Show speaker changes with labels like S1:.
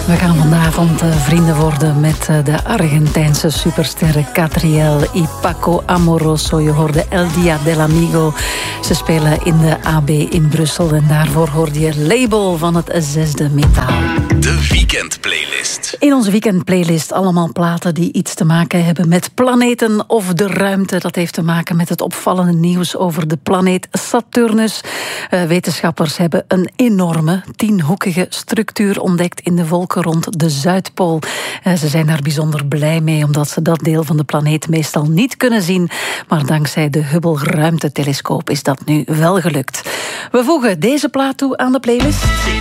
S1: We gaan vanavond vrienden worden met de Argentijnse supersterren Catriel y Paco Amoroso. Je hoorde El Dia del Amigo. Ze spelen in de AB in Brussel en daarvoor hoorde je Label van het zesde metaal.
S2: De weekendplaylist.
S1: In onze weekendplaylist allemaal platen die iets te maken hebben met planeten of de ruimte. Dat heeft te maken met het opvallende nieuws over de planeet Saturnus. Wetenschappers hebben een enorme 10-hoekige structuur ontdekt in de wolken rond de Zuidpool. Ze zijn daar bijzonder blij mee, omdat ze dat deel van de planeet meestal niet kunnen zien. Maar dankzij de Hubble ruimtetelescoop is dat nu wel gelukt. We voegen deze plaat toe aan de playlist.